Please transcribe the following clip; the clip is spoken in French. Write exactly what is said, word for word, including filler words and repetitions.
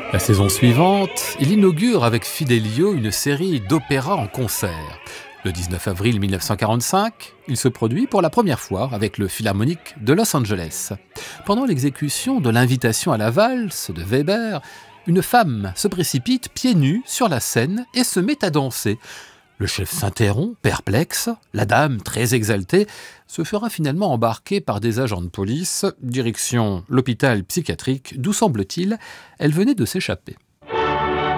La saison suivante, il inaugure avec Fidelio une série d'opéras en concert. Le dix-neuf avril mille neuf cent quarante-cinq, il se produit pour la première fois avec le Philharmonique de Los Angeles. Pendant l'exécution de l'Invitation à la valse de Weber, une femme se précipite pieds nus sur la scène et se met à danser. Le chef s'interrompt, perplexe. La dame, très exaltée, se fera finalement embarquer par des agents de police, direction l'hôpital psychiatrique d'où, semble-t-il, elle venait de s'échapper.